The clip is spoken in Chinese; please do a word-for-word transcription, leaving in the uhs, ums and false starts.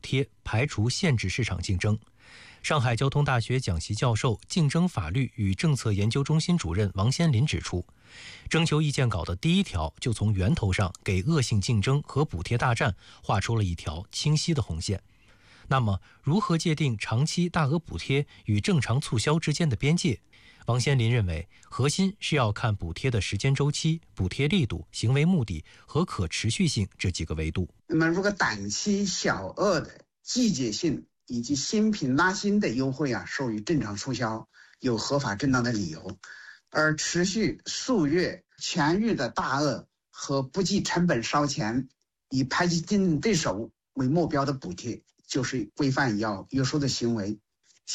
贴，排除限制市场竞争。上海交通大学讲席教授、竞争法律与政策研究中心主任王先林指出，征求意见稿的第一条就从源头上给恶性竞争和补贴大战画出了一条清晰的红线。那么，如何界定长期大额补贴与正常促销之间的边界？王先林认为，核心是要看补贴的时间周期、补贴力度、行为目的和可持续性这几个维度。 那么，如果短期小额的季节性以及新品拉新的优惠啊，属于正常促销，有合法正当的理由；而持续数月、全域的大额和不计成本烧钱、以排挤竞争对手为目标的补贴，就是规范要约束的行为。